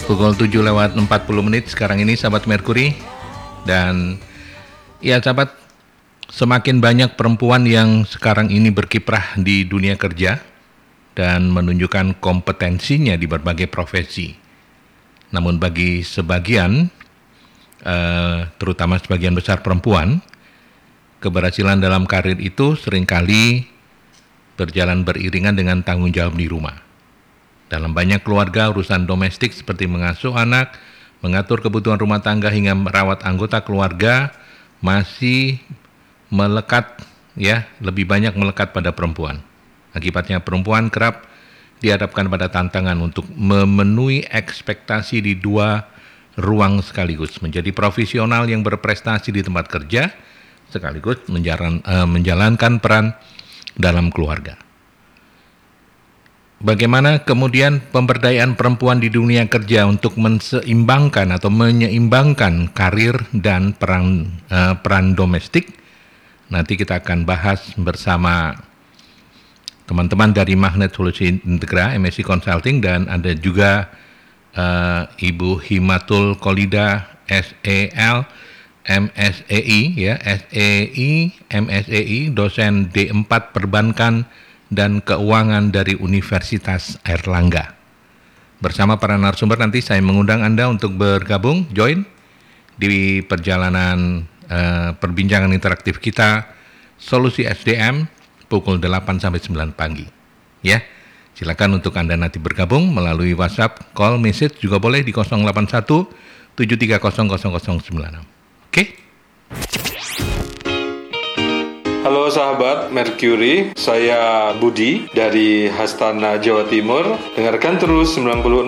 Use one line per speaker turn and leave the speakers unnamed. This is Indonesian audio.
Pukul 7:40 sekarang ini sahabat Merkuri. Dan ya sahabat, semakin banyak perempuan yang sekarang ini berkiprah di dunia kerja dan menunjukkan kompetensinya di berbagai profesi. Namun bagi sebagian, terutama sebagian besar perempuan, keberhasilan dalam karir itu seringkali berjalan beriringan dengan tanggung jawab di rumah. Dalam banyak keluarga, urusan domestik seperti mengasuh anak, mengatur kebutuhan rumah tangga hingga merawat anggota keluarga masih melekat, lebih banyak melekat pada perempuan. Akibatnya perempuan kerap dihadapkan pada tantangan untuk memenuhi ekspektasi di dua ruang sekaligus, menjadi profesional yang berprestasi di tempat kerja, sekaligus menjalankan peran dalam keluarga. Bagaimana kemudian pemberdayaan perempuan di dunia kerja untuk menyeimbangkan karir dan peran domestik? Nanti kita akan bahas bersama teman-teman dari Magnet Solusi Integra, MSI Consulting, dan ada juga Ibu Himatul Kolida, SEL, MSEI, MSEI, dosen D4 Perbankan dan Keuangan dari Universitas Airlangga. Bersama para narasumber nanti saya mengundang Anda untuk bergabung, join di perjalanan perbincangan interaktif kita Solusi SDM pukul 8 sampai 9 pagi. Ya, silakan untuk Anda nanti bergabung melalui WhatsApp, call, message juga boleh di 081 730 0096. Oke?
Halo sahabat Merkuri, saya Budi dari Hastana, Jawa Timur. Dengarkan terus 96,8